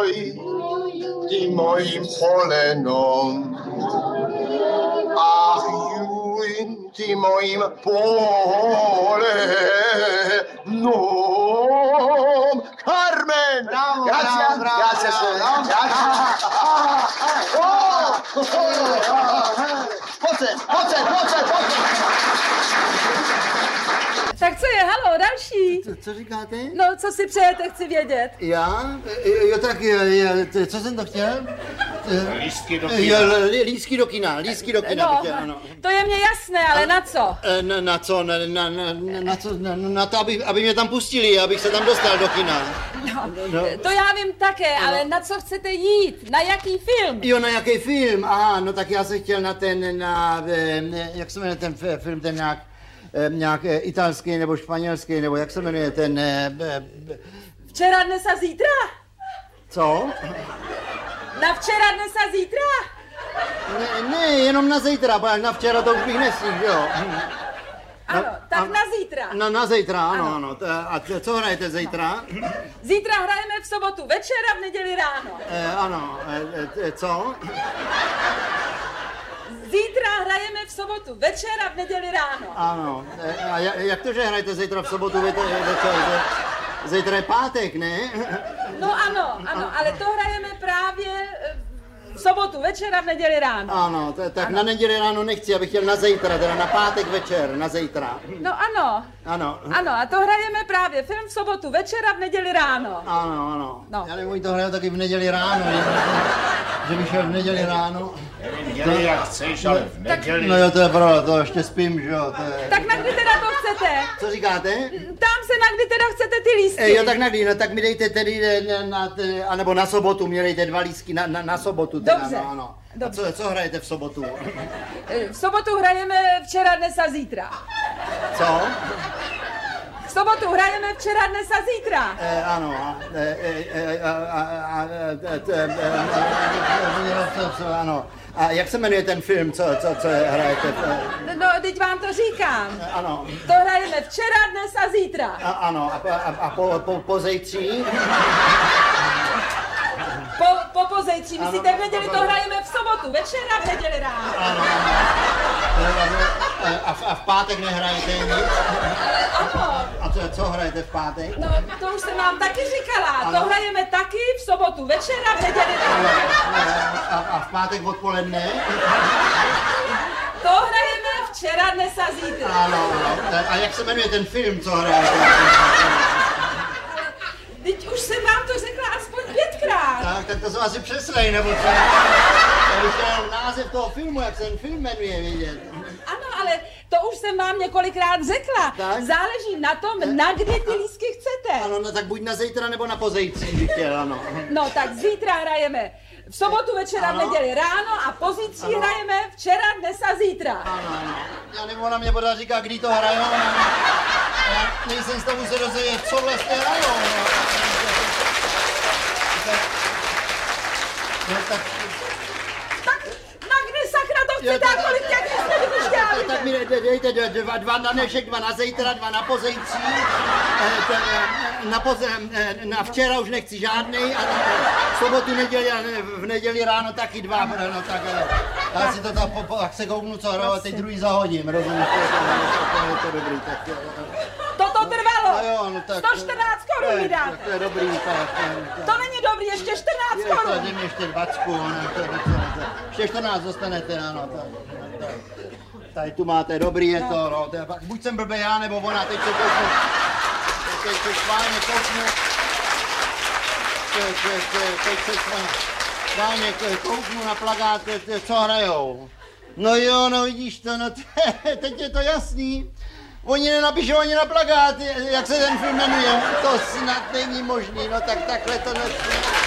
tím mojím polenom. Ach, Julin, tím mojím polenom. Carmen! Bravo, Gracias, bravo, gracias. Pojď. Tak co je, halo, další? Co říkáte? No, co si přejete, chci vědět. Já? Jo, tak, co jsem to chtěl? Lístky do kina. Lístky do kina, No, chtěl, ano. to je mě jasné, ale na co? Na co? Na to, aby mě tam pustili, abych se tam dostal do kina. No, to já vím také, ale na co chcete jít? Na jaký film? Jo, na jaký film? Aha, no tak já se chtěl jak se jmenuje ten film, ten nějak italský nebo španělský, nebo jak se jmenuje ten... Včera, dnes a zítra? Co? Na včera, dnes a zítra? Ne, jenom na zítra, protože na včera to už bych nestihl, jo. Ano, tak na zítra. Na zítra, ano. A co hrajete zítra? Zítra hrajeme v sobotu večer a v neděli ráno. Ano, co? Zítra hrajeme v sobotu večer a v neděli ráno. Ano, a jak to, že hrajete zítra v sobotu večer? Zítra je pátek, ne? No ano, ale to hrajeme právě v sobotu večer a v neděli ráno. Ano, tak na neděli ráno nechci, abych chtěl na zítra, teda na pátek večer, na zítra. No ano. Ano, a to hrajeme právě film v sobotu večer a v neděli ráno. Ano. No. Já nevím, oni to hrajou taky v neděli ráno, že bych šel v neděli ráno. Neděli jak chceš, ale v neděli. No jo, to je pravda, to ještě spím, že jo. Tak na kdy teda to chcete? Co říkáte? Tam se na kdy teda chcete ty lístky. Jo, tak na kdy, no tak mi dejte tedy, anebo na sobotu, mě dejte 2 lístky na sobotu. Teda, Dobře. No. Dobře. A co hrajete v sobotu? V sobotu hrajeme včera, dnes a zítra. Co? V sobotu hrajeme včera, dnes a zítra. Ano. Ano. A jak se jmenuje ten film, co hrajete? No, teď vám to říkám. Ano. To hrajeme včera, dnes a zítra. Ano. A po zítří? Po zítří. Myslíte, v neděli to hrajeme v sobotu večer a v neděli ráno. Ano. A v pátek nehrajete nic? Ale ano. A co hrajete v pátek? No, to už jsem vám taky říkala. Ano. To hrajeme taky v sobotu večer a v neděli ráno. A v pátek odpoledne? To hrajeme včera, dnes a zítra. Ano. A jak se jmenuje ten film, co hrajete? Teď už jsem vám to řekla aspoň 5krát. Tak to jsou asi přeslej, nebo co? Já bych chtěl název toho filmu, jak se ten film jmenuje, vědět. Ano, ale to už jsem vám několikrát řekla. Tak? Záleží na tom, na kdy ty lístky chcete. Ano, no tak buď na zítra, nebo na pozítří bych chtěl, ano. No, tak zítra hrajeme v sobotu večera, v neděli ráno a pozítří hrajeme včera, dnes a zítra. Ano. Já nevím, ona mě pořád říká, kdy to hrajou. Já nejsem z toho se dozvědět, co vlastně hrajou. Tak na kdy sakra to chcete a kolik těch jste vyšťávali? Tak mi dejte 2 na dnešek, 2 na zítra, 2 na pozítří. Na včera už nechci žádnej a v sobotu, neděli a v neděli ráno taky 2. No tak já si to tak se kouknu, co hraju a teď druhý zahodím, rozumíš? To je dobrý, tak. Toto trvalo! No jo, no tak, 114 korun mi dáte. To je dobrý, tak. To není dobrý, ještě 14 korun. Ještě 20, ještě 14 dostanete, ano. Tady tu máte, dobrý je to, no. Buď jsem blbej já, nebo ona, teď se kouknu. Teď se schválně kouknu. Teď se schválně kouknu na plakát, co hrajou. No jo, no vidíš to, no teď je to jasný. Oni nenapíšou ani na plakát, jak se ten film jmenuje. To snad není možný, no tak takhle to nesmí.